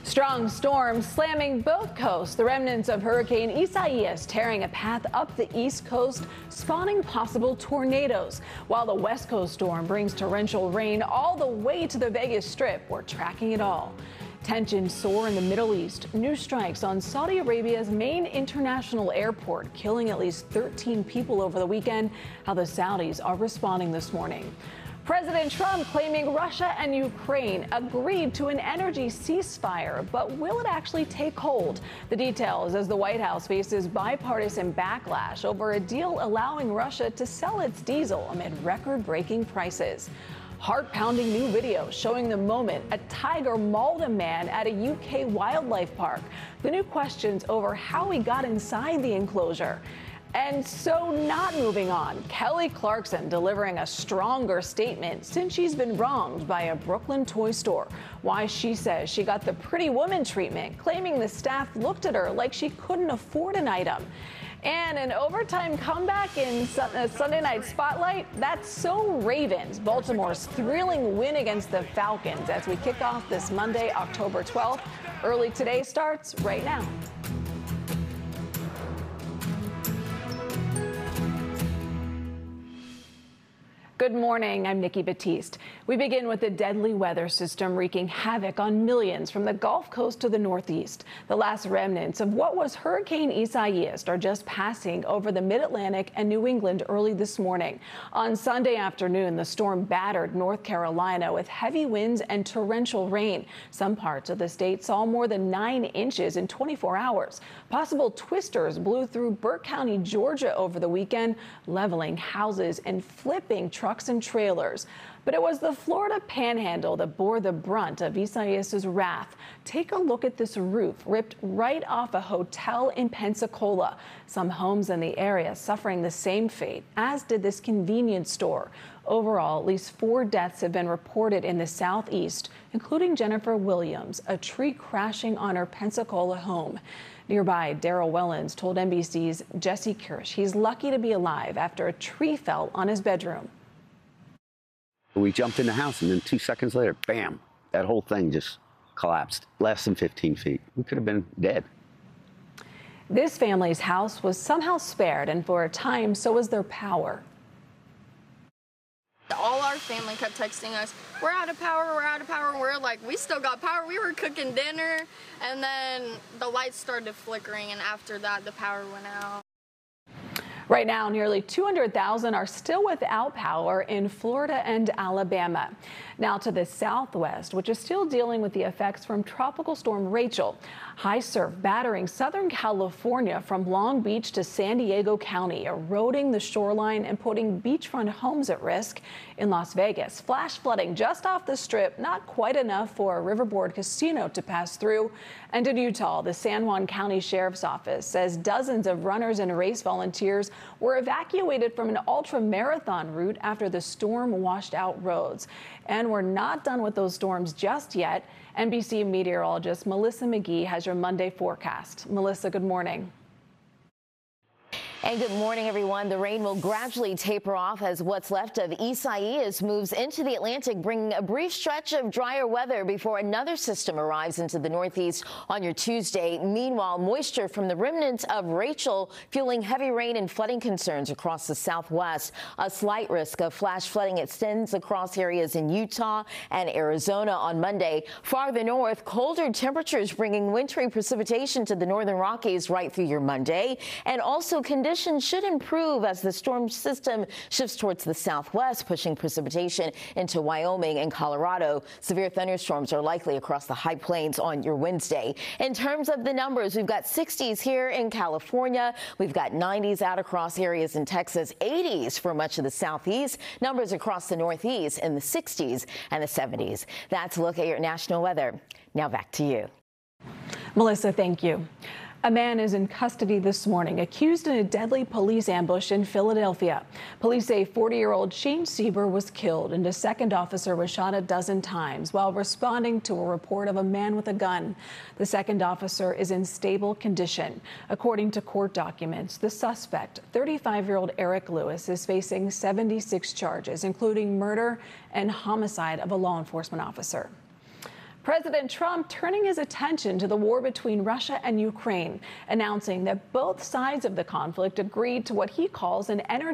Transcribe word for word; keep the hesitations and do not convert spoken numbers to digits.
Strong storms slamming both coasts. The remnants of Hurricane Isaias tearing a path up the east coast, spawning possible tornadoes. While the west coast storm brings torrential rain all the way to the Vegas Strip, we're tracking it all. Tensions soar in the Middle East. New strikes on Saudi Arabia's main international airport, killing at least thirteen people over the weekend. How the Saudis are responding this morning. President Trump claiming Russia and Ukraine agreed to an energy ceasefire, but will it actually take hold? The details as the White House faces bipartisan backlash over a deal allowing Russia to sell its diesel amid record-breaking prices. Heart-pounding new video showing the moment a tiger mauled a man at a U K wildlife park. The new questions over how he got inside the enclosure. And so not moving on, Kelly Clarkson delivering a stronger statement since she's been wronged by a Brooklyn toy store. Why she says she got the pretty woman treatment, claiming the staff looked at her like she couldn't afford an item. And an overtime comeback in Sunday Night Spotlight, that's so Ravens. Baltimore's thrilling win against the Falcons as we kick off this Monday, October twelfth. Early Today starts right now. Good morning, I'm Nikki Batiste. We begin with a deadly weather system wreaking havoc on millions from the Gulf Coast to the Northeast. The last remnants of what was Hurricane Isaias are just passing over the Mid-Atlantic and New England early this morning. On Sunday afternoon, the storm battered North Carolina with heavy winds and torrential rain. Some parts of the state saw more than nine inches in twenty-four hours. Possible twisters blew through Burke County, Georgia over the weekend, leveling houses and flipping trucks trucks and trailers. But it was the Florida Panhandle that bore the brunt of Isaias's wrath. Take a look at this roof ripped right off a hotel in Pensacola. Some homes in the area suffering the same fate, as did this convenience store. Overall, at least four deaths have been reported in the southeast, including Jennifer Williams, a tree crashing on her Pensacola home. Nearby, Daryl Wellens told N B C's Jesse Kirsch he's lucky to be alive after a tree fell on his bedroom. We jumped in the house, and then two seconds later, bam, that whole thing just collapsed. Less than fifteen feet. We could have been dead. This family's house was somehow spared, and for a time, so was their power. All our family kept texting us, we're out of power, we're out of power. We're like, we still got power. We were cooking dinner, and then the lights started flickering, and after that, the power went out. Right now, nearly two hundred thousand are still without power in Florida and Alabama. Now to the southwest, which is still dealing with the effects from Tropical Storm Rachel. High surf battering Southern California from Long Beach to San Diego County, eroding the shoreline and putting beachfront homes at risk. In Las Vegas, flash flooding just off the strip, not quite enough for a Riverboard casino to pass through. And in Utah, the San Juan County Sheriff's Office says dozens of runners and race volunteers were evacuated from an ultra-marathon route after the storm washed out roads. And we're not done with those storms just yet. N B C meteorologist Melissa McGee has your Monday forecast. Melissa, good morning. And good morning, everyone. The rain will gradually taper off as what's left of Isaias moves into the Atlantic, bringing a brief stretch of drier weather before another system arrives into the Northeast on your Tuesday. Meanwhile, moisture from the remnants of Rachel fueling heavy rain and flooding concerns across the Southwest. A slight risk of flash flooding extends across areas in Utah and Arizona on Monday. Farther north, colder temperatures bringing wintry precipitation to the northern Rockies right through your Monday, and also conditions should improve as the storm system shifts towards the southwest, pushing precipitation into Wyoming and Colorado. Severe thunderstorms are likely across the high plains on your Wednesday. In terms of the numbers, we've got sixties here in California. We've got nineties out across areas in Texas, eighties for much of the southeast, numbers across the northeast in the sixties and the seventies. That's a look at your national weather. Now back to you. Melissa, thank you. A man is in custody this morning, accused in a deadly police ambush in Philadelphia. Police say forty-year-old Shane Sieber was killed and a second officer was shot a dozen times while responding to a report of a man with a gun. The second officer is in stable condition. According to court documents, the suspect, thirty-five-year-old Eric Lewis, is facing seventy-six charges, including murder and homicide of a law enforcement officer. President Trump turning his attention to the war between Russia and Ukraine, announcing that both sides of the conflict agreed to what he calls an energy